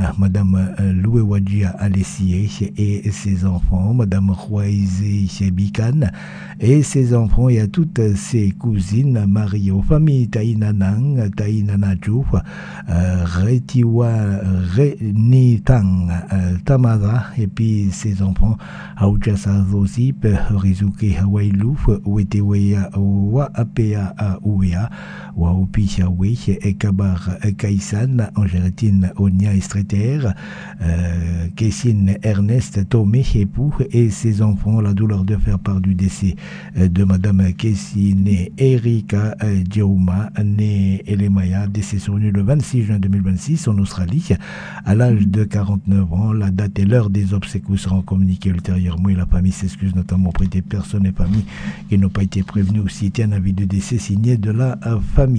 Madame Louewadjia Alessier et ses enfants, Madame Khouaizé Bikan et ses enfants, et à toutes ses cousines mariées aux familles Taïnanang, Taïnanadjou, Retiwa, Renitang, Tamara, et puis ses enfants, Aouchasa Zosip, Rizuke Hawailouf, Weteweya, Waapea Ouea, Waopi Yawe, Ekabar Kaisan, Angélatine Onia Estreter, Kessine Ernest Tomé, époux, et ses enfants, la douleur de faire part du décès de Madame Kessine Erika Diouma, née Elemaya, décès survenu le 26 juin 2026 en Australie, à l'âge de 49 ans. La date et l'heure des obsèques vous seront communiquées ultérieurement, et la famille s'excuse notamment auprès des personnes et familles qui n'ont pas été prévenues ou citées un avis de décès signé de la famille.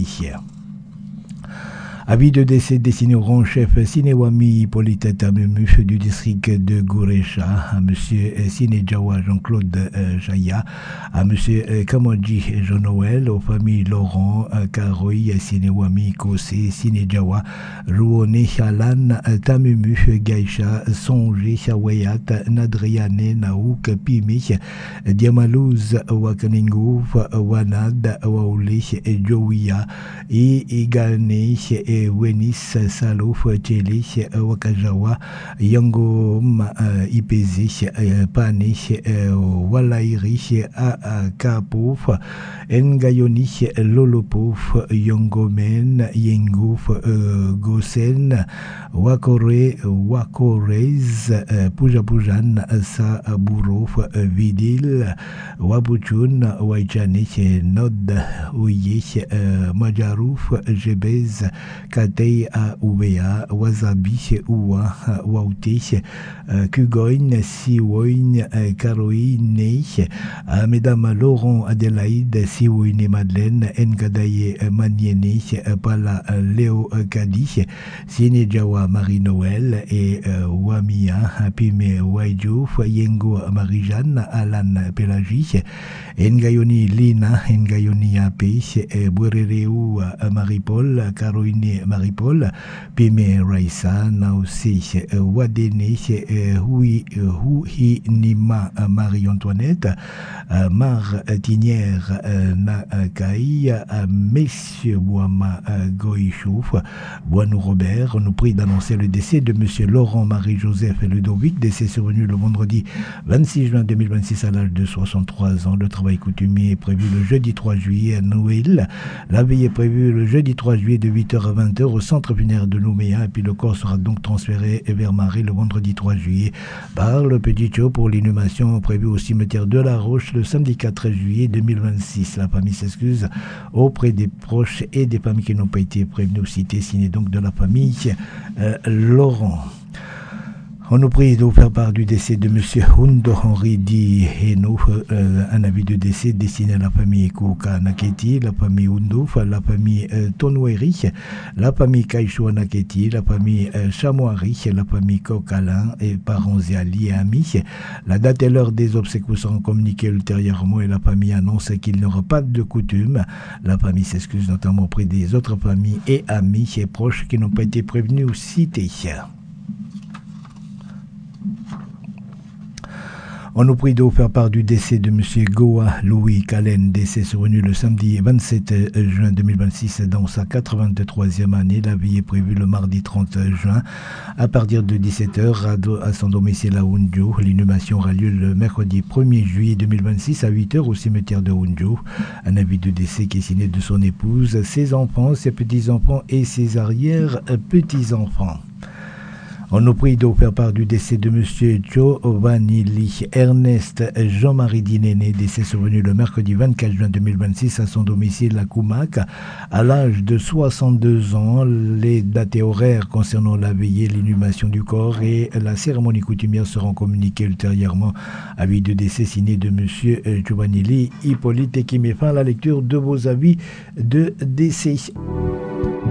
Avis de décès destiné au grand chef Sinewami Hippolyte Tamemu du district de Gourecha, à monsieur Sinejawa Jean-Claude Jaya, à monsieur Kamoji Jean-Noël, aux familles Laurent, Karoy, Sinewami Kosé, Sinejawa, Rouone Chalan, Tamemu, Gaïcha, Songe, Chawayat, Nadriane, Naouk, Pimi, Diamalouz, Wakaningo, Wanad, Waouli, Jowiya, Igane, Wenis, Salouf, Tcheli, Wakajawa, Yangom, Ipezi, Pani, Walairi, Akapouf, Ngayoni, Lolopouf, Yongomen, Yengouf, Gosen, Wakore, Wakorez, Pujapujan, Saburof, Vidil, Wabuchun, Waichani, Nod, Ouye, Majarouf, Jebez, Katei Oubea, Wasabi, Oua, Waute, Kugoin, Siwoin, Karoine, Mesdames Laurent Adélaïde, Siwoin Madeleine, Ngadaye Maniene, Pala Léo Kadi, Sinejawa Marie-Noël et Wamia, Pime Waidjo, Yengo Marie-Jeanne, Alan Pelagi, Ngayoni Lina, Ngayoni Ape, Bwerereu Marie-Paul, Caroline Marie-Paul, Pime Raissa, Naosi, Wadene, Hui Nima Marie-Antoinette, Mar Tinière Nakai, Messieurs Boama Goïchouf, Boinou Robert. On nous prie d'annoncer le décès de Monsieur Laurent Marie-Joseph Ludovic, décès survenu le vendredi 26 juin 2026 à l'âge de 63 ans. Le travail coutumier est prévu le jeudi 3 juillet à Noël. La veille est prévue le jeudi 3 juillet de 8h à 20h au centre funéraire de Nouméa, et puis le corps sera donc transféré vers Marie le vendredi 3 juillet par le Petit Cho pour l'inhumation prévue au cimetière de La Roche le samedi 4 juillet 2026. La famille s'excuse auprès des proches et des familles qui n'ont pas été prévenues ou citées, signé donc de la famille Laurent. On nous prie de vous faire part du décès de M. Hundo Henri Di Heno, un avis de décès destiné à la famille Kouka Naketi, la famille Hundo, la famille Tonoueri, la famille Kaishou Naketi, la famille Chamouari, la famille Kokalin et parents et alliés et amis. La date et l'heure des obsèques vous seront communiquées ultérieurement, et la famille annonce qu'il n'y aura pas de coutume. La famille s'excuse notamment auprès des autres familles et amis et proches qui n'ont pas été prévenus ou cités. On nous prie de vous faire part du décès de M. Goa Louis Calen, décès survenu le samedi 27 juin 2026 dans sa 83e année. La vie est prévue le mardi 30 juin à partir de 17h à son domicile à Wunjo. L'inhumation aura lieu le mercredi 1er juillet 2026 à 8h au cimetière de Wunjo. Un avis de décès qui est signé de son épouse, ses enfants, ses petits-enfants et ses arrière-petits-enfants. On nous prie de vous faire part du décès de M. Giovanni Ernest Jean-Marie Dinéné, décès survenu le mercredi 24 juin 2026 à son domicile à Koumak, à l'âge de 62 ans. Les dates et horaires concernant la veillée, l'inhumation du corps et la cérémonie coutumière seront communiquées ultérieurement. Avis de décès signé de M. Giovanni Hippolyte, qui met fin à la lecture de vos avis de décès.